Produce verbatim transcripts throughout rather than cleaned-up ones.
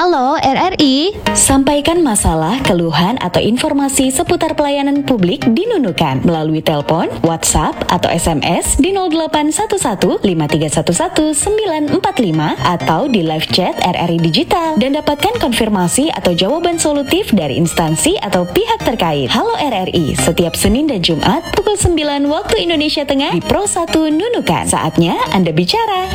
Halo R R I. Sampaikan masalah, keluhan, atau informasi seputar pelayanan publik di Nunukan melalui telepon, WhatsApp, atau S M S di nol delapan satu satu lima tiga satu satu sembilan empat lima atau di live chat R R I Digital dan dapatkan konfirmasi atau jawaban solutif dari instansi atau pihak terkait. Halo R R I, setiap Senin dan Jumat pukul sembilan waktu Indonesia Tengah di Pro satu Nunukan. Saatnya Anda bicara.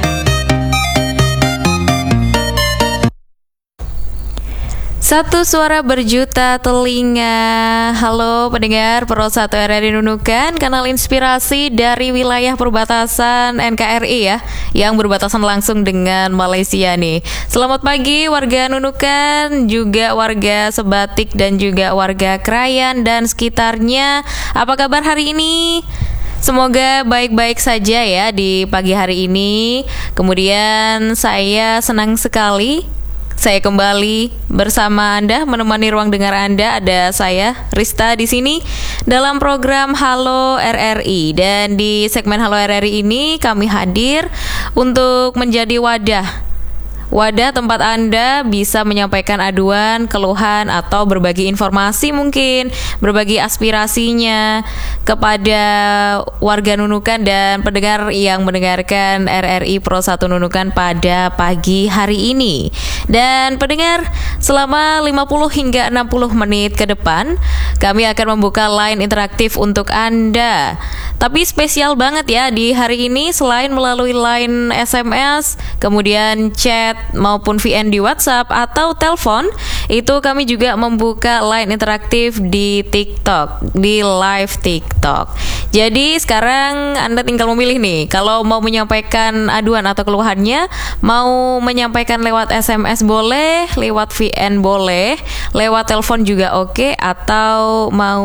Satu suara berjuta telinga. Halo pendengar Pro satu R R I Nunukan, kanal inspirasi dari wilayah perbatasan N K R I ya, yang berbatasan langsung dengan Malaysia nih. Selamat pagi warga Nunukan, juga warga Sebatik dan juga warga Krayan dan sekitarnya. Apa kabar hari ini? Semoga baik-baik saja ya di pagi hari ini. Kemudian saya senang sekali saya kembali bersama Anda, menemani ruang dengar Anda. Ada saya, Rista, di sini dalam program Halo R R I. Dan di segmen Halo R R I ini kami hadir untuk menjadi wadah Wadah tempat Anda bisa menyampaikan aduan, keluhan, atau berbagi informasi mungkin, berbagi aspirasinya kepada warga Nunukan dan pendengar yang mendengarkan R R I Pro satu Nunukan pada pagi hari ini. Dan pendengar, selama lima puluh hingga enam puluh menit ke depan, kami akan membuka line interaktif untuk Anda. Tapi spesial banget ya di hari ini, selain melalui line S M S, kemudian chat maupun V N di WhatsApp atau telepon, itu kami juga membuka line interaktif di TikTok, di live TikTok. Jadi sekarang Anda tinggal memilih nih, kalau mau menyampaikan aduan atau keluhannya, mau menyampaikan lewat S M S boleh, lewat V N boleh, lewat telepon juga oke, atau mau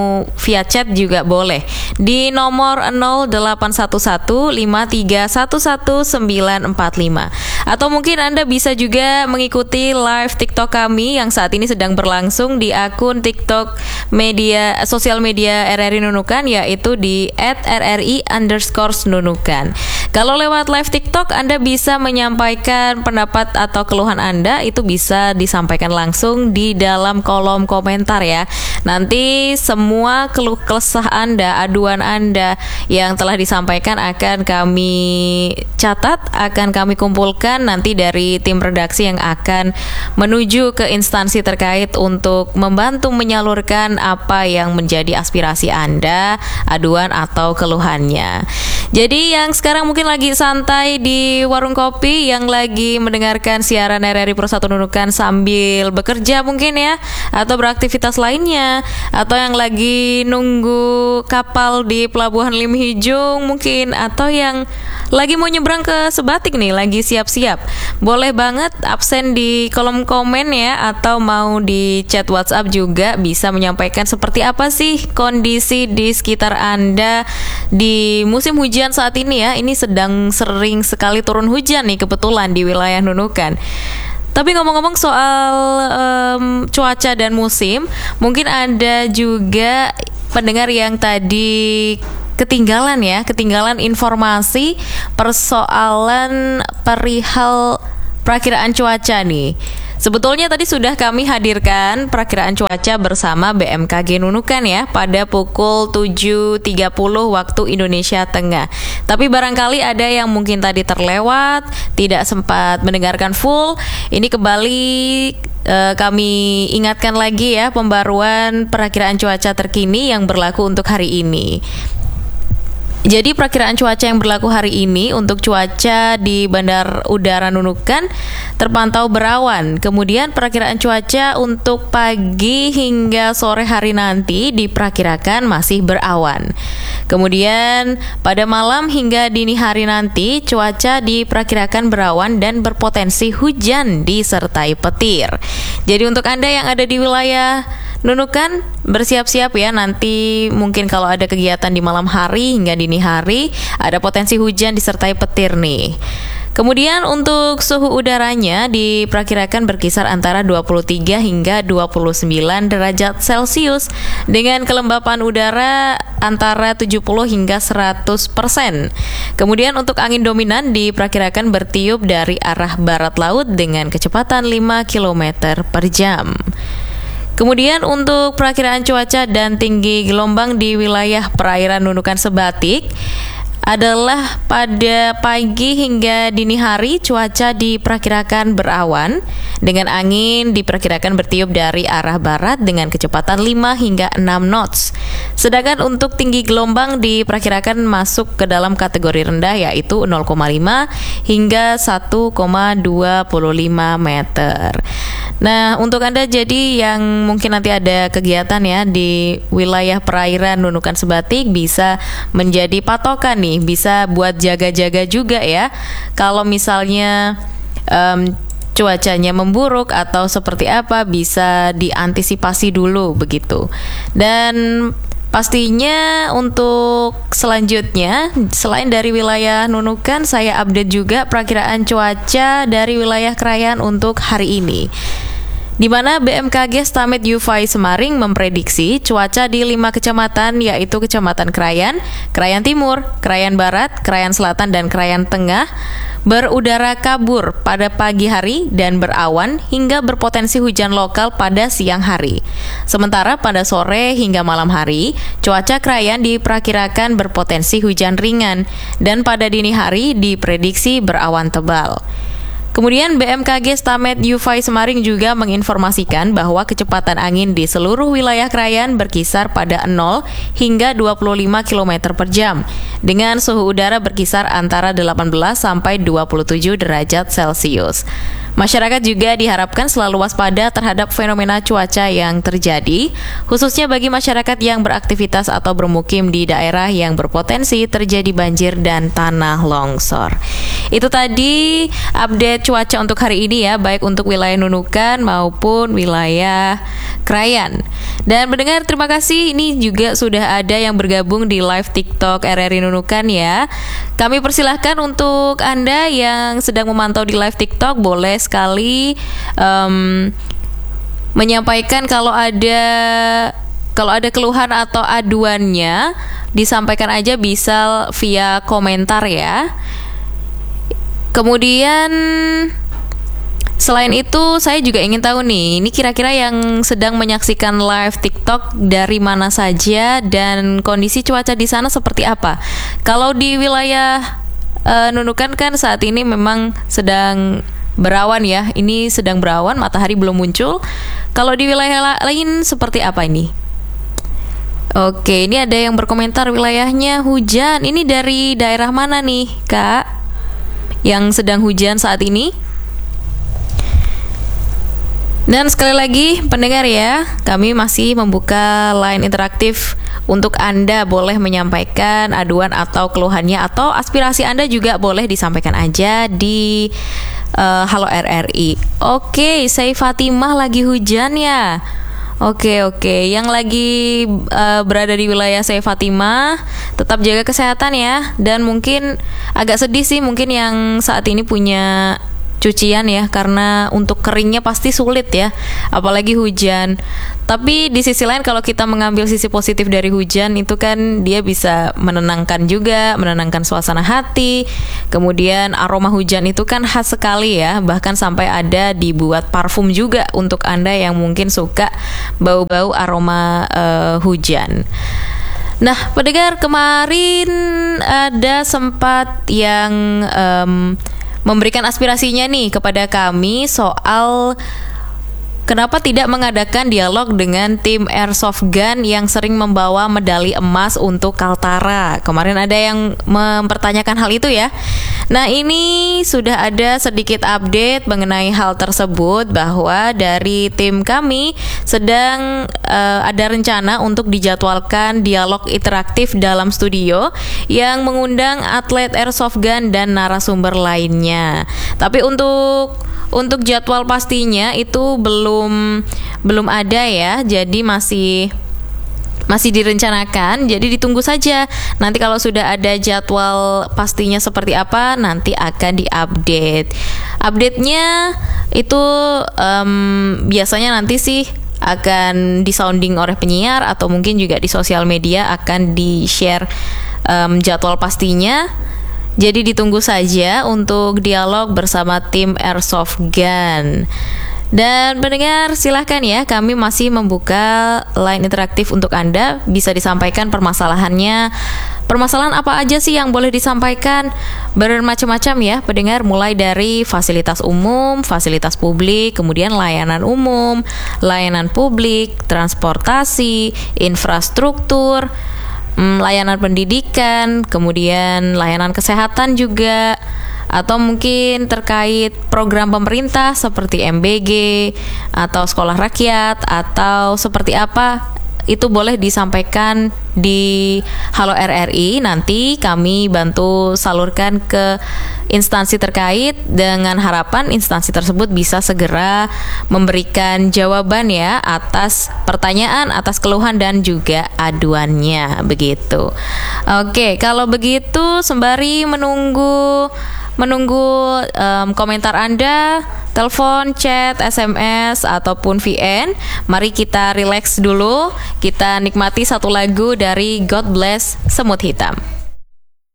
via chat juga boleh. Di nomor nol delapan satu satu lima tiga satu satu sembilan empat lima. Atau mungkin Anda bisa juga mengikuti live TikTok kami yang saat ini sedang berlangsung di akun TikTok media sosial media R R I Nunukan, yaitu di et R R I underscore Nunukan. Kalau lewat live TikTok Anda bisa menyampaikan pendapat atau keluhan Anda, itu bisa disampaikan langsung di dalam kolom komentar ya. Nanti semua keluh kesah Anda, aduan Anda yang telah disampaikan akan kami catat, akan kami kumpulkan nanti dari tim redaksi yang akan menuju ke instansi terkait untuk membantu menyalurkan apa yang menjadi aspirasi Anda, aduan atau keluhannya. Jadi yang sekarang mungkin lagi santai di warung kopi, yang lagi mendengarkan siaran R R I Pro satu Nunukan sambil bekerja mungkin ya, atau beraktivitas lainnya, atau yang lagi nunggu kapal di Pelabuhan Limhijung mungkin, atau yang lagi mau nyebrang ke Sebatik nih, lagi siap-siap, boleh banget absen di kolom komen ya, atau mau di chat WhatsApp juga bisa menyampaikan seperti apa sih kondisi di sekitar Anda di musim hujan saat ini ya. Ini sedang sering sekali turun hujan nih kebetulan di wilayah Nunukan. Tapi ngomong-ngomong soal um, cuaca dan musim, mungkin ada juga pendengar yang tadi ketinggalan ya, ketinggalan informasi persoalan perihal perakiraan cuaca nih. Sebetulnya tadi sudah kami hadirkan perakiraan cuaca bersama B M K G Nunukan ya pada pukul tujuh tiga puluh waktu Indonesia Tengah. Tapi barangkali ada yang mungkin tadi terlewat, tidak sempat mendengarkan full. Ini kembali eh, kami ingatkan lagi ya, pembaruan perakiraan cuaca terkini yang berlaku untuk hari ini. Jadi perakiraan cuaca yang berlaku hari ini untuk cuaca di Bandar Udara Nunukan terpantau berawan. Kemudian perakiraan cuaca untuk pagi hingga sore hari nanti diperkirakan masih berawan. Kemudian pada malam hingga dini hari nanti cuaca diperkirakan berawan dan berpotensi hujan disertai petir. Jadi untuk Anda yang ada di wilayah Nunukan, bersiap-siap ya, nanti mungkin kalau ada kegiatan di malam hari hingga dini hari ada potensi hujan disertai petir nih. Kemudian untuk suhu udaranya diperkirakan berkisar antara dua puluh tiga hingga dua puluh sembilan derajat Celcius dengan kelembapan udara antara tujuh puluh hingga seratus persen. Kemudian untuk angin dominan diperkirakan bertiup dari arah barat laut dengan kecepatan lima kilometer per jam. Kemudian untuk perakiraan cuaca dan tinggi gelombang di wilayah perairan Nunukan Sebatik adalah pada pagi hingga dini hari cuaca diperkirakan berawan dengan angin diperkirakan bertiup dari arah barat dengan kecepatan lima hingga enam knots. Sedangkan untuk tinggi gelombang diperkirakan masuk ke dalam kategori rendah yaitu nol koma lima hingga satu koma dua lima meter. Nah, untuk Anda jadi yang mungkin nanti ada kegiatan ya di wilayah perairan Nunukan Sebatik bisa menjadi patokan nih, bisa buat jaga-jaga juga ya. Kalau misalnya um, cuacanya memburuk atau seperti apa bisa diantisipasi dulu begitu. Dan pastinya untuk selanjutnya selain dari wilayah Nunukan saya update juga perakiraan cuaca dari wilayah Krayan untuk hari ini, di mana B M K G Stamet Yufai Semaring memprediksi cuaca di lima kecamatan yaitu Kecamatan Krayan, Krayan Timur, Krayan Barat, Krayan Selatan, dan Krayan Tengah berudara kabur pada pagi hari dan berawan hingga berpotensi hujan lokal pada siang hari. Sementara pada sore hingga malam hari, cuaca Krayan diperkirakan berpotensi hujan ringan dan pada dini hari diprediksi berawan tebal. Kemudian B M K G Stamet Yufai Semaring juga menginformasikan bahwa kecepatan angin di seluruh wilayah Krayan berkisar pada nol hingga dua puluh lima kilometer per jam dengan suhu udara berkisar antara delapan belas sampai dua puluh tujuh derajat Celcius. Masyarakat juga diharapkan selalu waspada terhadap fenomena cuaca yang terjadi, khususnya bagi masyarakat yang beraktivitas atau bermukim di daerah yang berpotensi terjadi banjir dan tanah longsor. Itu tadi update cuaca untuk hari ini ya, baik untuk wilayah Nunukan maupun wilayah Krayan. Dan mendengar, terima kasih, ini juga sudah ada yang bergabung di live TikTok R R I Nunukan ya. Kami persilahkan untuk Anda yang sedang memantau di live TikTok, boleh sekali um, menyampaikan kalau ada kalau ada keluhan atau aduannya, disampaikan aja bisa via komentar ya. Kemudian selain itu saya juga ingin tahu nih, ini kira-kira yang sedang menyaksikan live TikTok dari mana saja dan kondisi cuaca di sana seperti apa. Kalau di wilayah uh, Nunukan kan saat ini memang sedang berawan ya, ini sedang berawan, matahari belum muncul. Kalau di wilayah lain seperti apa ini? Oke, ini ada yang berkomentar wilayahnya hujan. Ini dari daerah mana nih, Kak? Yang sedang hujan saat ini? Dan sekali lagi pendengar ya, kami masih membuka line interaktif untuk Anda, boleh menyampaikan aduan atau keluhannya atau aspirasi Anda juga boleh disampaikan aja di uh, Halo R R I. Oke, saya Fatimah lagi hujan ya. Oke oke, yang lagi uh, berada di wilayah saya Fatimah, tetap jaga kesehatan ya. Dan mungkin agak sedih sih mungkin yang saat ini punya cucian ya, karena untuk keringnya pasti sulit ya, apalagi hujan. Tapi di sisi lain kalau kita mengambil sisi positif dari hujan itu kan dia bisa menenangkan juga, menenangkan suasana hati. Kemudian aroma hujan itu kan khas sekali ya, bahkan sampai ada dibuat parfum juga untuk Anda yang mungkin suka bau-bau aroma uh, hujan. Nah, pendengar, kemarin ada sempat yang um, memberikan aspirasinya nih kepada kami soal kenapa tidak mengadakan dialog dengan tim Airsoft Gun yang sering membawa medali emas untuk Kaltara. Kemarin ada yang mempertanyakan hal itu ya. Nah, ini sudah ada sedikit update mengenai hal tersebut, bahwa dari tim kami sedang uh, ada rencana untuk dijadwalkan dialog interaktif dalam studio yang mengundang atlet Airsoft Gun dan narasumber lainnya. Tapi untuk Untuk jadwal pastinya itu belum belum ada ya. Jadi masih masih direncanakan, jadi ditunggu saja. Nanti kalau sudah ada jadwal pastinya seperti apa, nanti akan diupdate. Update-nya itu um, biasanya nanti sih akan disounding oleh penyiar atau mungkin juga di sosial media akan di-share um, jadwal pastinya. Jadi ditunggu saja untuk dialog bersama tim Airsoft Gun. Dan pendengar silahkan ya, kami masih membuka line interaktif untuk Anda. Bisa disampaikan permasalahannya. Permasalahan apa aja sih yang boleh disampaikan? Bermacam-macam ya pendengar, mulai dari fasilitas umum, fasilitas publik, kemudian layanan umum, layanan publik, transportasi, infrastruktur, layanan pendidikan, kemudian layanan kesehatan juga, atau mungkin terkait program pemerintah seperti M B G atau sekolah rakyat atau seperti apa, itu boleh disampaikan di Halo R R I. Nanti kami bantu salurkan ke instansi terkait dengan harapan instansi tersebut bisa segera memberikan jawaban ya atas pertanyaan, atas keluhan dan juga aduannya, begitu. Oke, kalau begitu sembari menunggu menunggu um, komentar Anda, telepon, chat, S M S ataupun V N, mari kita relax dulu. Kita nikmati satu lagu dari God Bless Semut Hitam.